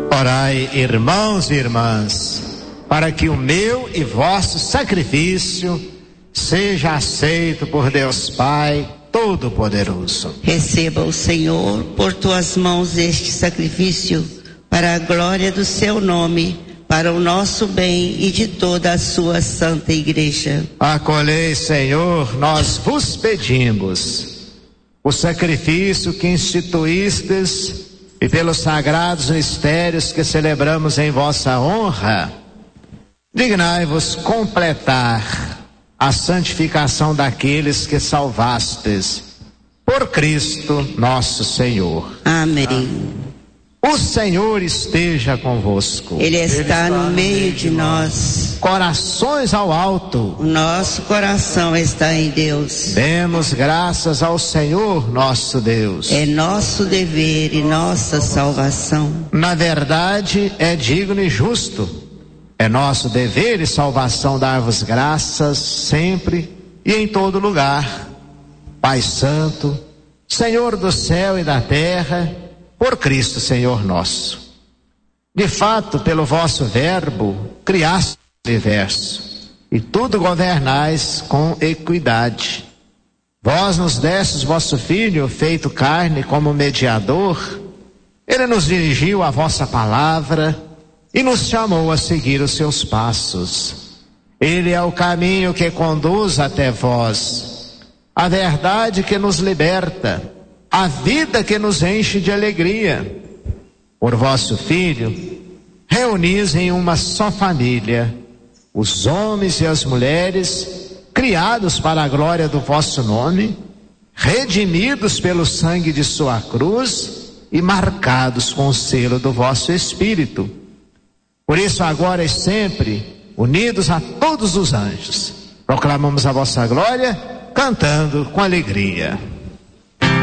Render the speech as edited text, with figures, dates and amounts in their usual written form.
Orai, irmãos e irmãs, para que o meu e vosso sacrifício seja aceito por Deus Pai Todo-Poderoso. Receba o Senhor por tuas mãos este sacrifício, para a glória do seu nome, para o nosso bem e de toda a sua santa igreja. Acolhei, Senhor, nós vos pedimos, o sacrifício que instituístes e pelos sagrados mistérios que celebramos em vossa honra, dignai-vos completar a santificação daqueles que salvastes, por Cristo nosso Senhor. Amém. O Senhor esteja convosco. Ele está no meio de nós. Corações ao alto. O nosso coração está em Deus. Demos graças ao Senhor nosso Deus. É nosso dever e nossa salvação. Na verdade, é digno e justo. É nosso dever e salvação dar-vos graças sempre e em todo lugar. Pai Santo, Senhor do céu e da terra, por Cristo Senhor nosso. De fato, pelo vosso verbo, criaste o universo, e tudo governais com equidade. Vós nos destes vosso Filho, feito carne como mediador. Ele nos dirigiu a vossa palavra e nos chamou a seguir os seus passos. Ele é o caminho que conduz até vós, a verdade que nos liberta, a vida que nos enche de alegria. Por vosso Filho, reunis em uma só família os homens e as mulheres, criados para a glória do vosso nome, redimidos pelo sangue de sua cruz e marcados com o selo do vosso Espírito. Por isso, agora e sempre, unidos a todos os anjos, proclamamos a vossa glória, cantando com alegria.